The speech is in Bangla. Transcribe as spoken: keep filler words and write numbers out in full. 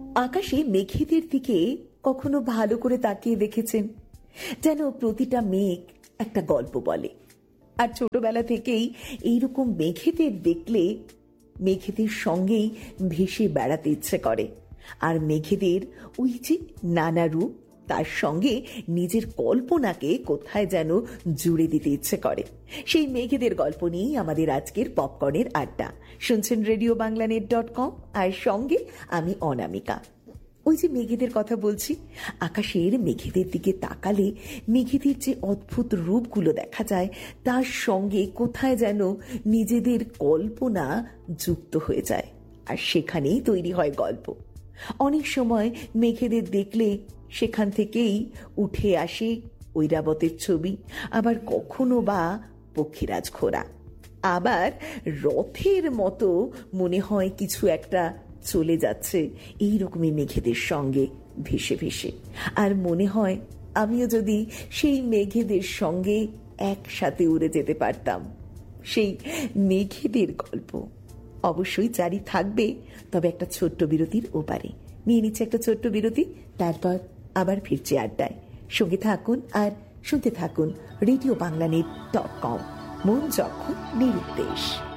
আকাশে মেঘেদের দিকে কখনো ভালো করে তাকিয়ে দেখেছেন? যেন প্রতিটা মেঘ একটা গল্প বলে। আর ছোটবেলা থেকেই এইরকম মেঘেদের দেখলে মেঘেদের সঙ্গেই ভেসে বেড়াতে ইচ্ছে করে। আর মেঘেদের ওই যে নানা রূপ, তার সঙ্গে নিজের কল্পনাকে কোথায় যেন জুড়ে দিতে ইচ্ছে করে। সেই মেঘেদের গল্প নিয়েই আমাদের আজকের পপকর্নের আড্ডা। শুনছেন radio Bangla net dot com, আর সঙ্গে আমি অনামিকা। ওই যে মেঘেদের কথা বলছি, আকাশের মেঘেদের দিকে তাকালে মেঘেদের যে অদ্ভুত রূপগুলো দেখা যায়, তার সঙ্গে কোথায় যেন নিজেদের কল্পনা যুক্ত হয়ে যায়, আর সেখানেই তৈরি হয় গল্প। অনেক সময় মেঘেদের দেখলে সেখান থেকেই উঠে আসে ঐরাবতের ছবি, আবার কখনো বা পক্ষীরাজ ঘোড়া, আবার রথের মতো মনে হয় কিছু একটা চলে যাচ্ছে এই রকমই মেঘেদের সঙ্গে ভেসে ভেসে। আর মনে হয় আমিও যদি সেই মেঘেদের সঙ্গে একসাথে উড়ে যেতে পারতাম। সেই মেঘেদের গল্প অবশ্যই জারি থাকবে, তবে একটা ছোট্ট বিরতির ওপারে। নিয়ে নিচ্ছে একটা ছোট্ট বিরতি, তারপর আবার ফিরছি আড্ডায়। সঙ্গে থাকুন আর শুনতে থাকুন radio Bangla net dot com. মন যখন নিরুদ্দেশ।